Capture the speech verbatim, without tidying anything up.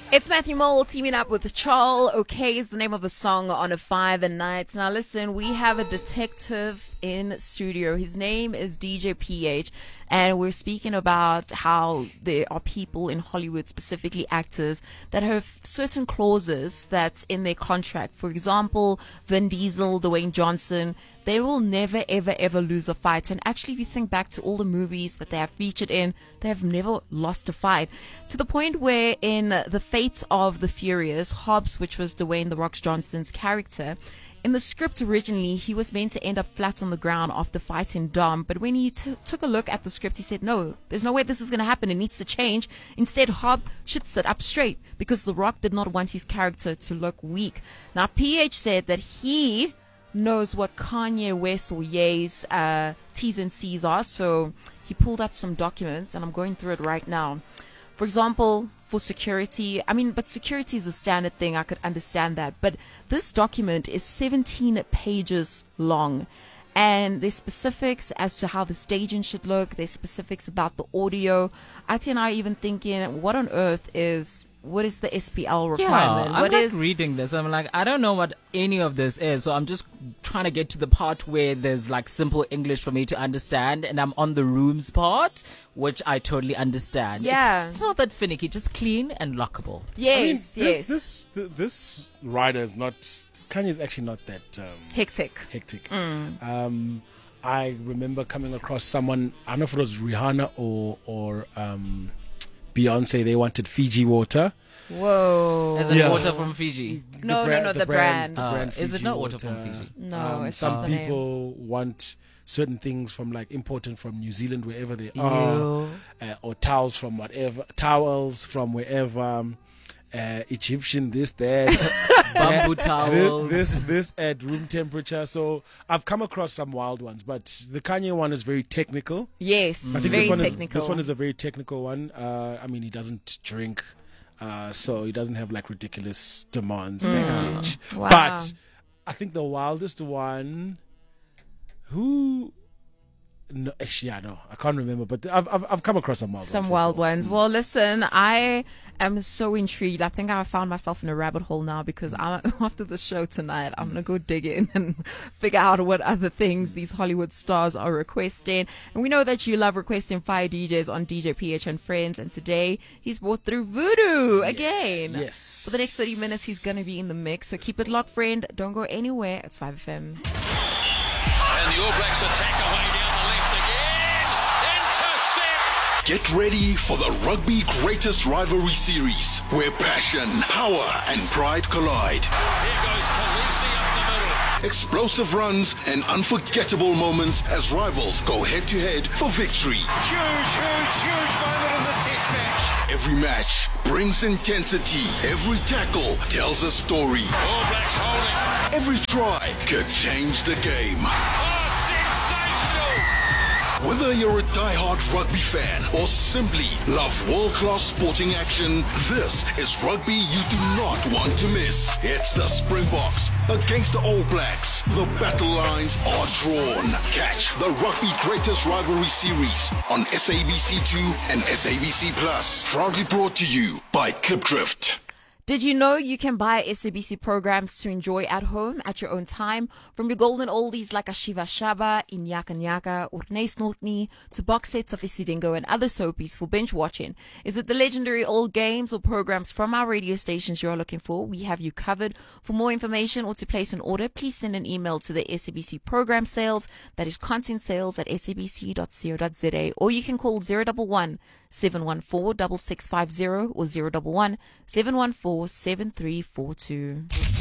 It's Matthew Mole teaming up with Charles. Okay is the name of the song on a five and nights. Now listen, we have a detective in studio. His name is D J P H, and we're speaking about how there are people in Hollywood, specifically actors, that have certain clauses that's in their contract. For example, Vin Diesel, Dwayne Johnson, they will never, ever, ever lose a fight. And actually, if you think back to all the movies that they have featured in, they have never lost a fight. To the point where in The Fate of the Furious, Hobbs, which was Dwayne The Rock Johnson's character, in the script originally, he was meant to end up flat on the ground after fighting Dom. But when he t- took a look at the script, he said, no, there's no way this is going to happen. It needs to change. Instead, Hobbs should sit up straight because The Rock did not want his character to look weak. Now, P H said that he knows what Kanye West or Ye's uh, T's and C's are. So he pulled up some documents, and I'm going through it right now. For example, for security, I mean, but security is a standard thing. I could understand that. But this document is seventeen pages long. And there's specifics as to how the staging should look. There's specifics about the audio. Ati and I are even thinking, what on earth is... What is the S P L requirement? Yeah, I'm what like is... reading this. I'm like, I don't know what any of this is. So I'm just trying to get to the part where there's like simple English for me to understand. And I'm on the rooms part, which I totally understand. Yeah. It's, it's not that finicky, just clean and lockable. Yes, I mean, this, yes. This, this, this rider is not... Kanye is actually not that... Um, hectic. Hectic. Mm. Um, I remember coming across someone, I don't know if it was Rihanna or, or um, Beyonce, they wanted Fiji water. Whoa. Is it Yeah. water from Fiji? No, no, no, the brand. the Uh, brand is it Fiji not water from Fiji? No, Um, it's just some the name. people want certain things from like imported from New Zealand, wherever they are, Ew. uh, or towels from whatever, towels from wherever, um, uh, Egyptian, this, that, Bamboo this, towels. this, this at room temperature. So I've come across some wild ones, but the Kanye one is very technical. Yes, I think very this one technical. Is, this one is a very technical one. Uh, I mean, he doesn't drink, uh, so he doesn't have like ridiculous demands backstage. Wow. But I think the wildest one, who, no, actually, yeah, no, I can't remember. But I've I've, I've come across some wild Some ones wild before. ones. Well, listen, I am so intrigued. I think I found myself in a rabbit hole now because I'm, after the show tonight, I'm going to go dig in and figure out what other things these Hollywood stars are requesting. And we know that you love requesting fire D Js on D J P H and Friends. And today, he's brought through Voodoo again. Yes. For the next thirty minutes, he's going to be in the mix. So keep it locked, friend. Don't go anywhere. It's five F M. And the All Blacks attack away down the left again. Intercept! Get ready for the Rugby Greatest Rivalry Series, where passion, power, and pride collide. Here goes Khaleesi up the middle. Explosive runs and unforgettable moments as rivals go head-to-head for victory. Huge, huge, huge moment in this test match. Every match brings intensity. Every tackle tells a story. All Blacks holding. Every try could change the game. Oh, sensational! Whether you're a die-hard rugby fan or simply love world-class sporting action, this is rugby you do not want to miss. It's the Springboks against the All Blacks. The battle lines are drawn. Catch the Rugby Greatest Rivalry Series on S A B C two and S A B C Plus. Proudly brought to you by Klipdrift. Did you know you can buy S A B C programs to enjoy at home at your own time? From your golden oldies like Ashiva Shaba, Inyaka Nyaka, or Snortney, to box sets of Isidingo and other soapies for binge watching. Is it the legendary old games or programs from our radio stations you're looking for? We have you covered. For more information or to place an order, please send an email to the S A B C program sales, that is content sales at s a b c dot co dot z a, or you can call zero one one, seven one four, six six five zero or zero one one, seven one four, seven three four two.